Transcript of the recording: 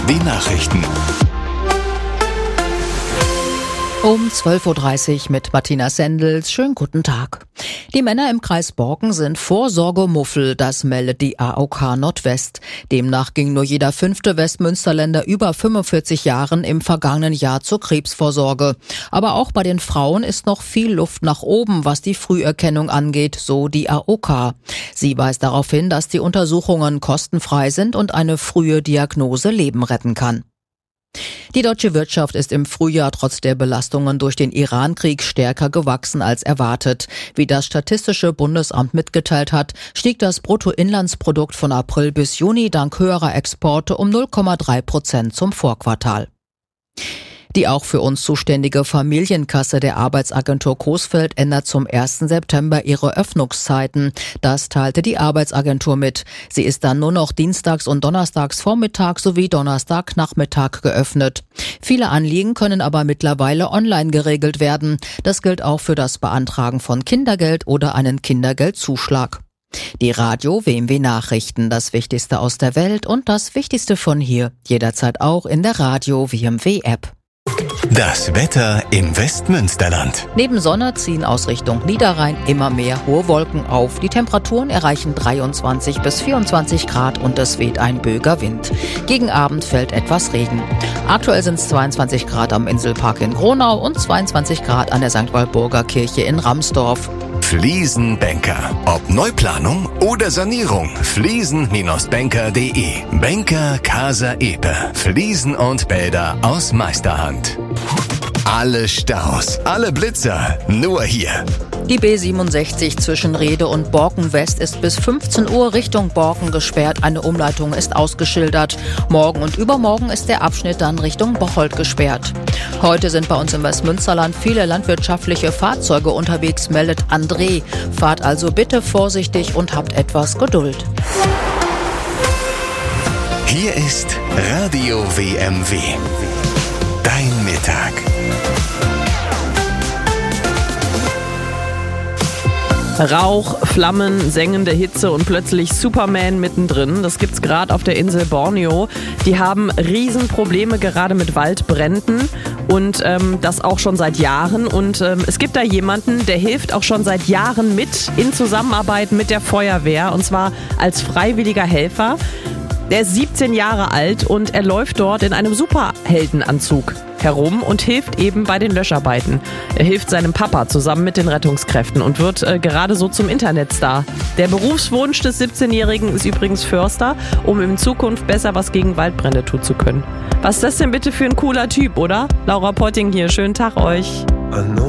Die Nachrichten. Um 12.30 Uhr mit Martina Sendels. Schönen guten Tag. Die Männer im Kreis Borken sind Vorsorgemuffel, das meldet die AOK Nordwest. Demnach ging nur jeder 5. Westmünsterländer über 45 Jahren im vergangenen Jahr zur Krebsvorsorge. Aber auch bei den Frauen ist noch viel Luft nach oben, was die Früherkennung angeht, so die AOK. Sie weist darauf hin, dass die Untersuchungen kostenfrei sind und eine frühe Diagnose Leben retten kann. Die deutsche Wirtschaft ist im Frühjahr trotz der Belastungen durch den Iran-Krieg stärker gewachsen als erwartet. Wie das Statistische Bundesamt mitgeteilt hat, stieg das Bruttoinlandsprodukt von April bis Juni dank höherer Exporte um 0,3% zum Vorquartal. Die auch für uns zuständige Familienkasse der Arbeitsagentur Coesfeld ändert zum 1. September ihre Öffnungszeiten. Das teilte die Arbeitsagentur mit. Sie ist dann nur noch dienstags und donnerstags Vormittag sowie Donnerstagnachmittag geöffnet. Viele Anliegen können aber mittlerweile online geregelt werden. Das gilt auch für das Beantragen von Kindergeld oder einen Kindergeldzuschlag. Die Radio WMW Nachrichten, das Wichtigste aus der Welt und das Wichtigste von hier, jederzeit auch in der Radio WMW App. Das Wetter im Westmünsterland. Neben Sonne ziehen aus Richtung Niederrhein immer mehr hohe Wolken auf. Die Temperaturen erreichen 23 bis 24 Grad und es weht ein böiger Wind. Gegen Abend fällt etwas Regen. Aktuell sind es 22 Grad am Inselpark in Gronau und 22 Grad an der St. Walburger Kirche in Ramsdorf. Fliesenbänker. Ob Neuplanung oder Sanierung. Fliesen-Banker.de. Banker Casa Epe. Fliesen und Bäder aus Meisterhand. Alle Staus, alle Blitzer, nur hier. Die B67 zwischen Rhede und Borken West ist bis 15 Uhr Richtung Borken gesperrt. Eine Umleitung ist ausgeschildert. Morgen und übermorgen ist der Abschnitt dann Richtung Bocholt gesperrt. Heute sind bei uns im Westmünsterland viele landwirtschaftliche Fahrzeuge unterwegs, meldet André. Fahrt also bitte vorsichtig und habt etwas Geduld. Hier ist Radio WMW. Dein Mittag. Rauch, Flammen, sengende Hitze und plötzlich Superman mittendrin. Das gibt's gerade auf der Insel Borneo. Die haben Riesenprobleme gerade mit Waldbränden und das auch schon seit Jahren. Und es gibt da jemanden, der hilft auch schon seit Jahren mit in Zusammenarbeit mit der Feuerwehr und zwar als freiwilliger Helfer. Der ist 17 Jahre alt und er läuft dort in einem Superheldenanzug herum und hilft eben bei den Löscharbeiten. Er hilft seinem Papa zusammen mit den Rettungskräften und wird gerade so zum Internetstar. Der Berufswunsch des 17-Jährigen ist übrigens Förster, um in Zukunft besser was gegen Waldbrände tun zu können. Was ist das denn bitte für ein cooler Typ, oder? Laura Potting hier, schönen Tag euch.